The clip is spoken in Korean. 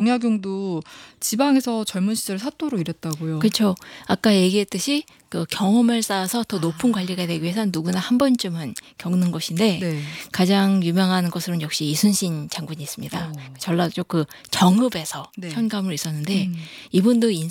정약용도 지방에서 젊은 시절 사또로 일했다고요. 그렇죠. 아까 얘기했듯이 그 경험을 쌓아서 더 높은 관리가 되기 위해서는 누구나 한 번쯤은 겪는 것인데 네. 가장 유명한 것으로는 역시 이순신 장군이 있습니다. 어. 전라도 그 정읍에서 네. 현감으로 있었는데 음. 이분도